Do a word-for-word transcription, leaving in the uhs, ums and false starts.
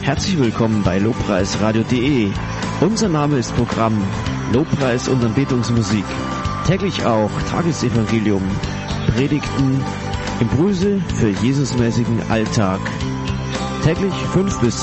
Herzlich willkommen bei lobpreisradio punkt de. Unser Name ist Programm Lobpreis und Anbetungsmusik. Täglich auch Tagesevangelium, Predigten, Impulse für Jesusmäßigen Alltag. Täglich fünf bis